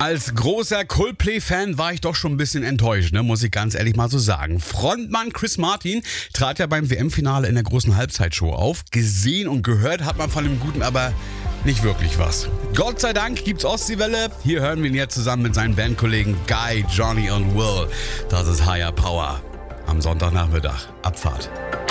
Als großer Coldplay-Fan war ich doch schon ein bisschen enttäuscht, muss ich ganz ehrlich mal so sagen. Frontmann Chris Martin trat ja beim WM-Finale in der großen Halbzeitshow auf. Gesehen und gehört hat man von dem Guten aber nicht wirklich was. Gott sei Dank gibt's Ostseewelle. Hier hören wir ihn jetzt zusammen mit seinen Bandkollegen Guy, Johnny und Will. Das ist Higher Power. Am Sonntagnachmittag. Abfahrt.